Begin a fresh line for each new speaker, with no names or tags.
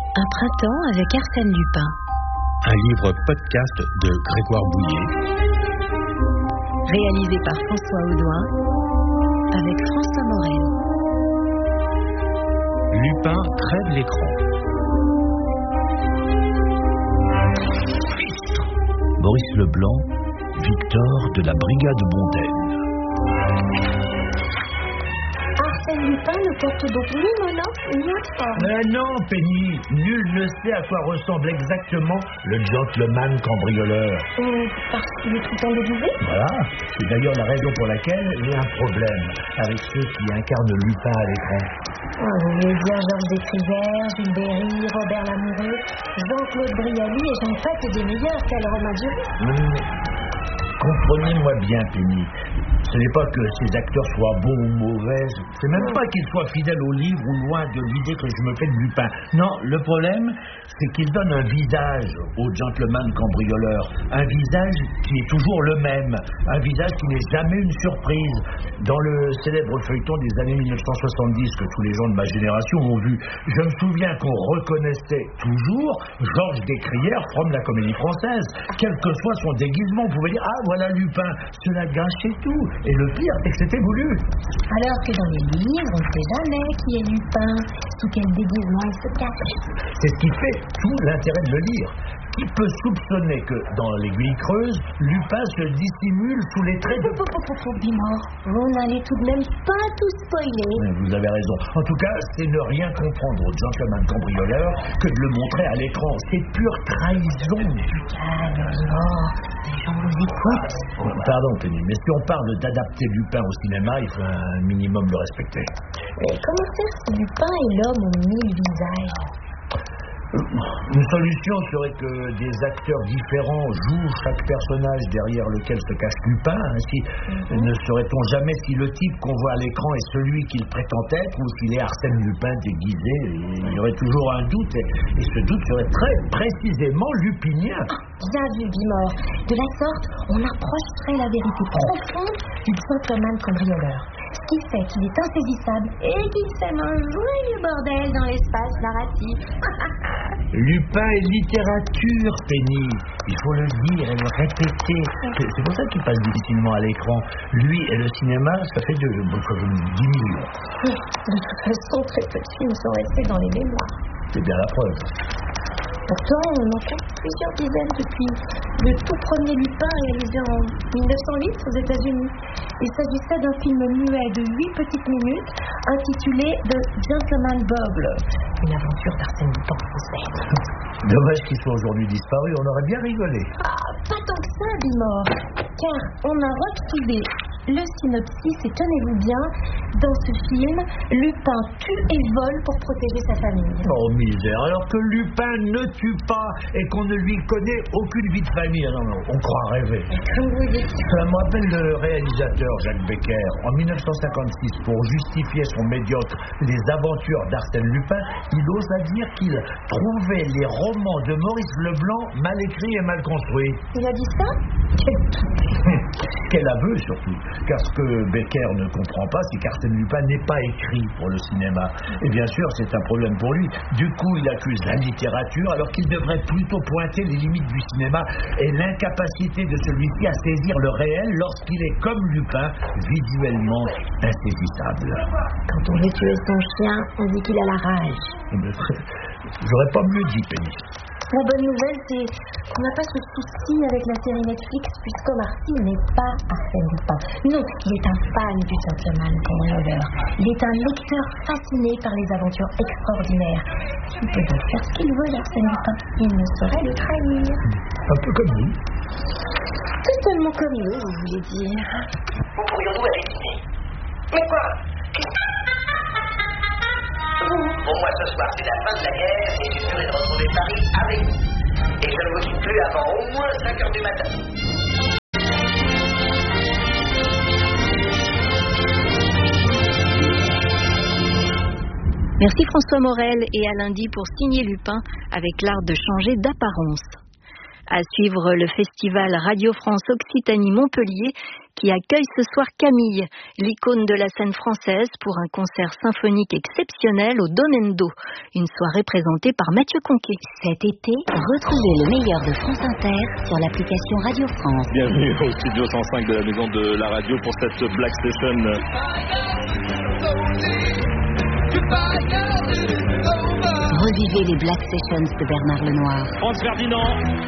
Un printemps avec Arsène Lupin.
Un livre podcast de Grégoire Bouillet.
Réalisé par François Audouin avec François Morel.
Lupin crève l'écran. Maurice Leblanc, Victor de la brigade Bondaine.
Arsène Lupin ne porte donc ni monocle ni uniforme.
Non, Penny, nul ne sait à quoi ressemble exactement le gentleman cambrioleur.
Parce qu'il est tout le temps déguisé.
Voilà, c'est d'ailleurs la raison pour laquelle j'ai un problème avec ceux qui incarnent Lupin à l'écran.
Vous voyez bien Georges Descrivère, Jules Berry, Robert Lamoureux, Jean-Claude Brialy et j'en passe des meilleurs, quel Romain Duris.
Comprenez-moi bien, Penny. Ce n'est pas que ces acteurs soient bons ou mauvais, c'est même pas qu'ils soient fidèles au livre ou loin de l'idée que je me fais de Lupin. Non, le problème, c'est qu'ils donnent un visage au gentleman cambrioleur. Un visage qui est toujours le même. Un visage qui n'est jamais une surprise. Dans le célèbre feuilleton des années 1970 que tous les gens de ma génération ont vu, je me souviens qu'on reconnaissait toujours Georges Descrivère from la Comédie Française. Quel que soit son déguisement, on pouvait dire « Ah, voilà Lupin !» Cela gâchait tout. Et le pire, c'est que c'était voulu.
Alors que dans les livres, on ne sait jamais qui est Lupin, sous quel déguisement il se cache.
C'est ce qui fait tout l'intérêt de le lire. Qui peut soupçonner que, dans l'Aiguille creuse, Lupin se dissimule sous les traits de...
Bimor, vous n'allez tout de même pas tout spoiler.
Vous avez raison. En tout cas, c'est ne rien comprendre au gentleman cambrioleur que de le montrer à l'écran. C'est pure trahison.
Alors, les gens vous écoutent.
Pardon, Penny, mais si on parle d'adapter Lupin au cinéma, il faut un minimum le respecter.
Mais comment faire si Lupin est l'homme aux 1000 visages?
Une solution serait que des acteurs différents jouent chaque personnage derrière lequel se cache Lupin. Ainsi, ne saurait-on jamais si le type qu'on voit à l'écran est celui qu'il prétend être ou s'il est Arsène Lupin déguisé. Il y aurait toujours un doute et ce doute serait très précisément lupinien.
Bien vu, Bimor. De la sorte, on approcherait la vérité profonde du gentleman cambrioleur. Ce qui fait qu'il est insaisissable et qu'il sème un joyeux bordel dans l'espace narratif.
Lupin est littérature, Penny. Il faut le dire et le répéter. C'est pour ça qu'il passe difficilement à l'écran. Lui et le cinéma, ça fait 10 millions.
De toute façon, très peu de films sont restés dans les mémoires.
C'est bien la preuve.
Pourtant, on en compte plusieurs dizaines depuis le tout premier Lupin réalisé en 1908 aux États-Unis. Il s'agissait d'un film muet de 8 petites minutes intitulé The Gentleman Burglar, une aventure d'Arsène Lupin française.
Dommage qu'il soit aujourd'hui disparu, on aurait bien rigolé.
Pas tant que ça, Bimor, car on a retrouvé le synopsis, et tenez-vous bien, dans ce film, Lupin tue et vole pour protéger sa famille.
Oh misère, alors que Lupin ne tue pas et qu'on ne lui connaît aucune vie de famille. Non, on croit rêver.
Comme vous dites.
Ça me rappelle le réalisateur Jacques Becker. En 1956, pour justifier son médiocre Les Aventures d'Arsène Lupin, il osa dire qu'il trouvait les romans de Maurice Leblanc mal écrits et mal construits.
Il a dit ça?
Quel aveu surtout. Car ce que Becker ne comprend pas, c'est qu'Arsène Lupin n'est pas écrit pour le cinéma. Et bien sûr, c'est un problème pour lui. Du coup, il accuse la littérature, alors qu'il devrait plutôt pointer les limites du cinéma et l'incapacité de celui-ci à saisir le réel lorsqu'il est, comme Lupin, visuellement insaisissable.
Quand on veut tuer son chien, on dit qu'il a la rage.
J'aurais pas mieux dit, Penny.
La bonne nouvelle, c'est qu'on n'a pas ce souci avec la série Netflix, puisqu'Omar Sy n'est pas Arsène Lupin. Non, il est un fan du gentleman cambrioleur. Il est un lecteur fasciné par les aventures extraordinaires. Il peut donc faire ce qu'il veut, Arsène Lupin. Il ne saurait le trahir.
Un peu comme nous.
Totalement comme nous, vous voulez dire.
Nous pourrions-nous aller dîner? Mais quoi? Pour moi, ce soir, c'est la fin de la guerre et je suis sûr de retrouver Paris avec vous. Et je ne vous quitte plus avant au moins 5 heures du matin.
Merci François Morel et à lundi pour signer Lupin avec l'art de changer d'apparence. À suivre le festival Radio France Occitanie Montpellier qui accueille ce soir Camille, l'icône de la scène française, pour un concert symphonique exceptionnel au Donendo. Une soirée présentée par Mathieu Conquet.
Cet été, retrouvez le meilleur de France Inter sur l'application Radio France.
Bienvenue au studio 105 de la Maison de la Radio pour cette Black Session.
Revivez les Black Sessions de Bernard Lenoir.
Franz Ferdinand.